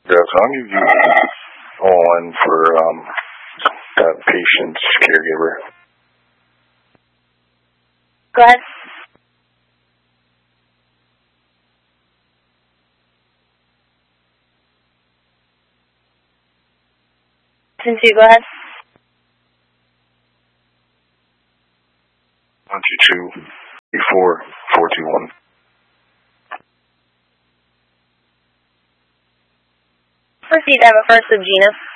Yeah, so I'll give you one for that patient's caregiver. Go ahead. Since you go ahead. 122-421. Proceed. I have a first of Gina.